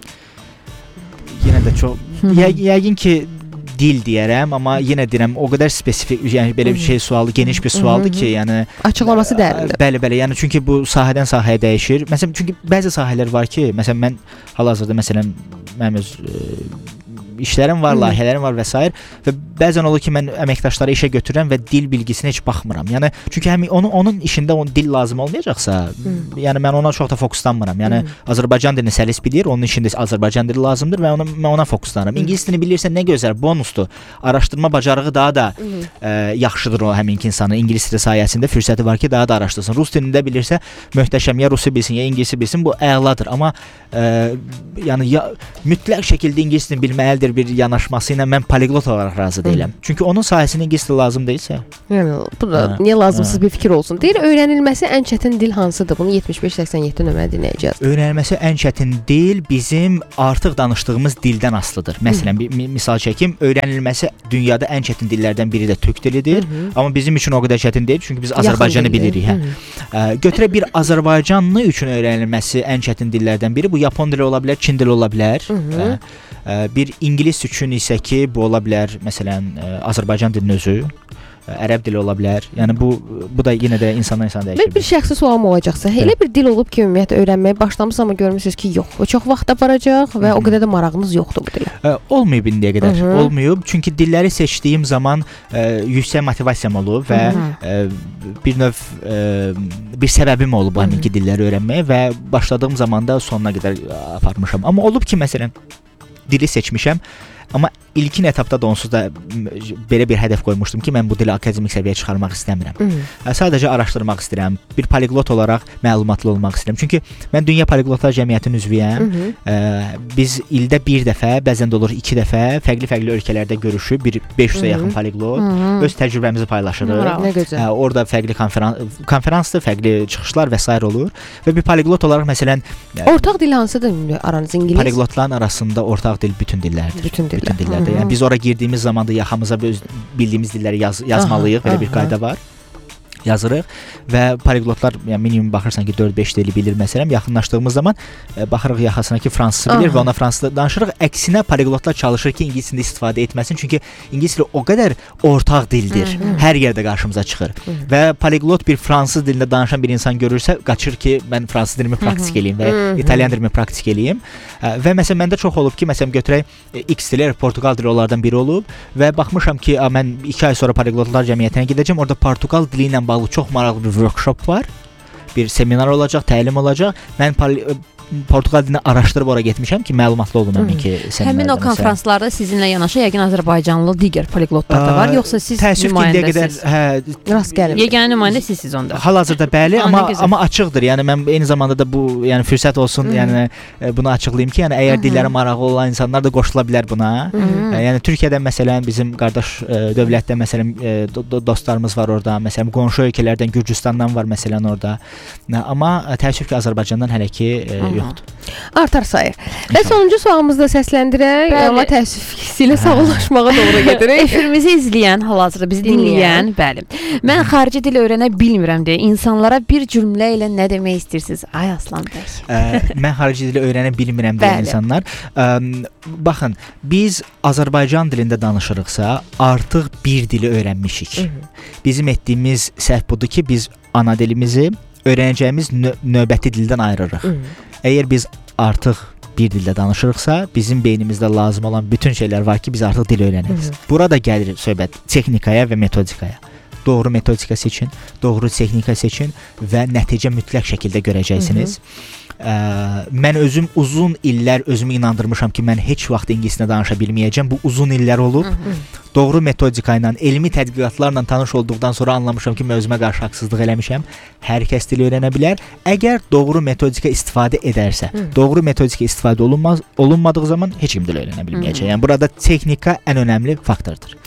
Yenə də çox yə- yəqin ki dil deyərəm, amma yenə deyirəm o qədər spesifik, yəni belə bir şey sualı, geniş bir sualdır ki, yəni açıqlaması dərindir. Bəli, bəli. Yəni çünki bu sahədən sahəyə dəyişir. Məsələn, çünki bəzi sahələr var ki, məsələn mən hal-hazırda məsələn mənim öz ə, işlərim var, layihələrim var və s. və bəzən olur ki, mən əməkdaşları işə götürürəm və dil bilgisinə heç baxmıram. Yəni çünki həm onun onun işində onun dil lazım olmayacaqsa, hmm. yəni mən ona çox da fokuslanmıram. Yəni hmm. Azərbaycan dilini səlis bilir, onun işində Azərbaycan dili lazımdır və ona mən ona fokuslanıram. Hmm. İngilis dilini bilirsə nə gözəl, bonusdur. Araşdırma bacarığı daha da hmm. ə, yaxşıdır o həmin insanın. İngilis dili sayəsində fürsəti var ki, daha da araşdırsın. Rus dilini də bilirsə möhtəşəm, ya rusu bilsin, ya ingilisi bilsin, bu əladır. Amma ə, yəni ya, mütləq şəkildə ingilis dilini bilməlidir bir yanaşması ilə mən poliglot olaraq razı deyiləm. Hı. Çünki onun sahəsində ingilis dili lazım deyilsə. Yəni bu da hə. Niyə lazımsız hə. bir fikir olsun. Deyir, öyrənilməsi ən çətin dil hansıdır? Bunu yetmiş beş səksən yeddi nömrə dinləyəcəyik. Öyrənilməsi ən çətin dil bizim artıq danışdığımız dildən asılıdır. Məsələn, bir misal çəkim, öyrənilməsi dünyada ən çətin dillərdən biri də türk dilidir. Hı -hı. Amma bizim üçün o qədər çətin deyil, çünki biz Azərbaycanı bilirik, hə. Ə, götürə bir Azərbaycanlı üçün öyrənilməsi ən çətin dillərdən biri bu Yapon dili ola bilər, Çin dili ola bilər. Ə, ə, bir ingilis üçün isə ki, bu ola bilər, məsələn, ə, Azərbaycan dilinin özü, ə, ərəb dili ola bilər. Yəni bu bu da yenə də insandan insana dəyişir. Bir, bir şəxsi sualım olacaqsa, elə bir dil olub ki, ümumiyyətlə öyrənməyə başlamısınız, amma görmüsünüz ki, yox, o çox vaxt aparacaq və Hı -hı. o qədər də marağınız yoxdur bu dilə. Ə, olmayıb indiyə qədər, Hı -hı. olmayıb. Çünki dilləri seçdiyim zaman ə, yüksək motivasiyam olub və ə, bir növ ə, bir səbəbim olub həmin ki, dilləri öyrənməyə və başladığım zaman da sonuna qədər aparmışam. Amma olub ki, məsələn, dili seçmişəm, amma ilkin etapda da onsuz da belə bir hədəf qoymuşdum ki, mən bu dili akademik səviyyəyə çıxarmaq istəmirəm. Hı -hı. Sadəcə araşdırmaq istəyirəm. Bir poliglot olaraq məlumatlı olmaq istəyirəm. Çünki mən Dünya Poliglotlar Cəmiyyətinin üzvüyəm. Hı -hı. Ə, biz ildə bir dəfə, bəzən də olur iki dəfə fərqli-fərqli ölkələrdə görüşüb bir beş yüzə yaxın poliglot Hı -hı. öz təcrübəmizi paylaşırıq. Nə gözəl. Ə, orada fərqli konferans konferansdır, fərqli çıxışlar və s. olur və bir poliglot olaraq məsələn ortaq dil hansıdır aranız ingilis? Poliglotların arasında ortaq dil bütün dillərdir. Bütün dillər. Bütün dillərdir. Yəni biz ora girdiyimiz zaman da yaxamıza öz bildiyimiz dilləri yaz, yazmalıyıq. Aha, belə aha. bir qayda var. Yazırıq və poliglotlar yəni minimum baxırsan ki dörd beş dili bilir məsələn, yaxınlaşdığımız zaman e, baxırıq yaxasına ki fransızı bilir Aha. və ona fransızca danışırıq. Əksinə poliglotlar çalışır ki ingilis dilində istifadə etməsin, çünki ingilis dili o qədər ortaq dildir. Hı -hı. Hər yerdə qarşımıza çıxır. Hı -hı. Və poliglot bir fransız dilində danışan bir insan görürsə, qaçır ki mən fransız dilimi praktik eləyim və Hı -hı. italyan dilimi praktik eləyim. E, və məsələn məndə çox olub ki, məsələn götürək e, X dili, Portuqal dili onlardan biri olub və baxmışam ki, a, mən iki ay sonra poliglotlar cəmiyyətinə gedəcəm. Orada Portuqal dili ilə bağlı çox maraqlı bir workshop var. Bir seminar olacaq, təlim olacaq. Mən Portuqal dilini araşdırıb ora getmişəm ki, məlumatlı olum həmin ki seminarda. Həmin o konfranslarda sizinlə yanaşı yəqin Azərbaycanlı digər poliglotlar da var, yoxsa siz nümayəndəsiz? Hə, rast gəlin. Yeganə nümayəndə sizsiz onda. Hal-hazırda bəli, amma amma açıqdır. Yəni mən eyni zamanda da bu yəni fürsət olsun, Hı -hı. yəni bunu açıqlayım ki, yəni əgər dillərə marağı olan insanlar da qoşula bilər buna. Hı -hı. Yəni Türkiyədən məsələn bizim qardaş ə, dövlətdə məsələn ə, do dostlarımız var orada. Məsələn qonşu ölkələrdən Gürcüstandan var məsələn orada. Amma təəssüf ki Azərbaycandan hələ ki ə, yoxdur. Artar sayır. Və sonuncu sualımızı da səsləndirək, amma təəssüf ilə sağollaşmağa doğru gedirək. Efirimizi izləyən, hal-hazırda bizi dinləyən, bəli. Mən xarici dil öyrənə bilmirəm deyə insanlara bir cümlə ilə nə demək istəyirsiniz? Ay Aslan bəy. Ə, mən xarici dili öyrənə bilmirəm deyə insanlar. Ə, baxın, biz Azərbaycan dilində danışırıqsa, artıq bir dili öyrənmişik. Hı -hı. Bizim etdiyimiz səhv budur ki, biz ana dilimizi öyrənəcəyimiz nö növbəti dildən ayırırıq. Hı -hı. Əgər biz artıq bir dildə danışırıqsa, bizim beynimizdə lazım olan bütün şeylər var ki, biz artıq dil öyrənərik. Burada gəlir söhbət texnikaya və metodikaya. Doğru metodika seçin, doğru texnika seçin və nəticə mütləq şəkildə görəcəksiniz. Hı -hı. Ə, mən özüm uzun illər özümü inandırmışam ki, mən heç vaxt ingiliscə danışa bilməyəcəm. Bu uzun illər olub. Hı -hı. Doğru metodika ilə, elmi tədqiqatlarla tanış olduqdan sonra anlamışam ki, mən özümə qarşı haqsızlıq eləmişəm. Hər kəs dili öyrənə bilər. Əgər doğru metodika istifadə edərsə, Hı. doğru metodika istifadə olunmaz, olunmadığı zaman heç kim dil öyrənə bilməyəcək. Yəni burada texnika ən önəmli faktordur.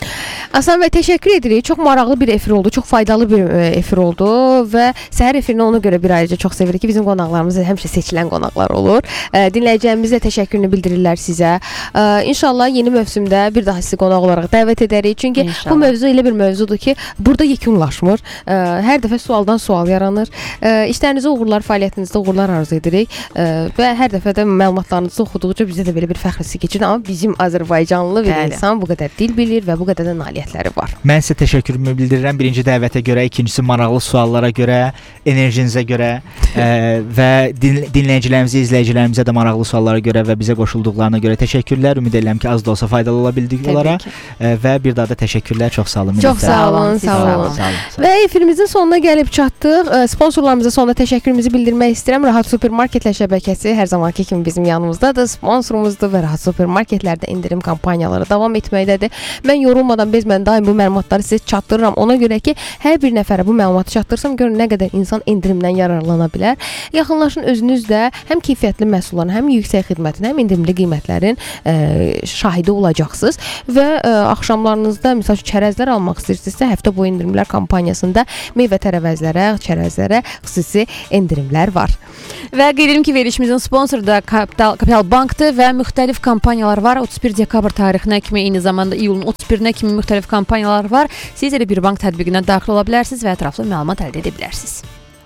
Aslan bəy, təşəkkür edirik. Çox maraqlı bir efir oldu, çox faydalı bir efir oldu və səhər efirini ona görə bir ayrıca çox sevirik ki, bizim qonaqlarımız həmişə seçilən qonaqlar olur. Dinləyəcəyimizə təşəkkürünü bildirirlər sizə. İnşallah yeni mövsümdə bir daha sizi qonaq olaraq dəvət edərik. Çünki İnşallah. Bu mövzu elə bir mövzudur ki, burada yekunlaşmır. Hər dəfə sualdan sual yaranır. İşlərinizə uğurlar, fəaliyyətinizdə uğurlar arzu edirik və hər dəfə də məlumatlarınızı oxuduqca bizə də belə bir fəxr hissi keçir. Amma bizim Azərbaycanlı bir Bəli. insan bu qədər dil bilir və bu qədər də nailiyyətləri var. Mən sizə təşəkkürümü bildirirəm. Birinci dəvətə görə, ikincisi maraqlı suallara görə, enerjinizə görə ə, və din, dinləyicilərimizə, izləyicilərimizə də maraqlı suallara görə və bizə qoşulduqlarına görə təşəkkürlər. Ümid edirəm ki, az da olsa faydalı ola bildik onlara ə, və bir daha da təşəkkürlər. Çox sağ olun. Çox sağ olun, sağ olun. Sağ olun. Və efirimizin sonuna gəlib çatdıq. Sponsorlarımıza sonda təşəkkürümüzü bildirmək istəyirəm. Rahat Supermarketlər şəbəkəsi hər zamanki kimi bizim yanımızdadır. Sponsorumuzdur və Rahat Supermarketlərdə endirim kampanyaları davam etməkdədir. Mən yorulmadan bezmədən daim bu məlumatları sizə çatdırıram. Ona görə ki, hər bir nəfərə bu məlumatı çatdırsam, görün nə qədər insan endirimdən yararlana bilər. Yaxınlaşın özünüz də həm keyfiyyətli məhsulların, həm yüksək xidmətin, həm endirimli qiymətlərin ə, şahidi olacaqsınız və ə, axşamlarınızda məsəl üçün çərəzlər almaq istəyirsinizsə, həftə boyu endirimlər kampaniyasında meyvə tərəvəzlərə, çərəzlərə xüsusi endirimlər var. Və qeyd edim ki, verilişimizin sponsoru da Kapital, Kapital Bankdır və müxtəlif kampanyalar var. otuz bir dekabr tarixinə kimi, eyni zamanda iyulun otuz birinə kimi müxtəlif kampanyalar var. Siz elə bir bank tətbiqinə daxil ola bilərsiniz və ətraflı məlumat əldə edə bilərsiniz.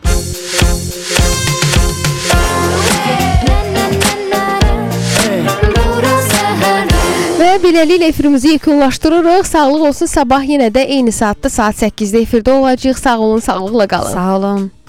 Və beləliklə efirimizi yekunlaşdırırıq. Sağlıq olsun, sabah yenə də eyni saatda saat səkkizdə efirdə olacağıq. Sağ olun, sağlıqla qalın. Sağ olun.